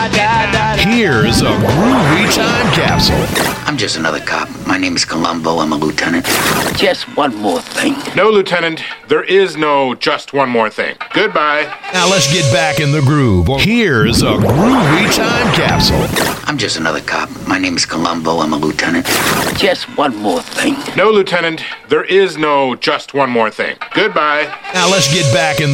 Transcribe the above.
Here's a groovy time capsule. I'm just another cop. My name is Columbo. I'm a lieutenant. Just one more thing. No, Lieutenant, there is no just one more thing. Goodbye. Now let's get back in the groove. Here's a groovy time capsule. I'm just another cop. My name is Columbo. I'm a lieutenant. Just one more thing. No, Lieutenant, there is no just one more thing. Goodbye. Now let's get back in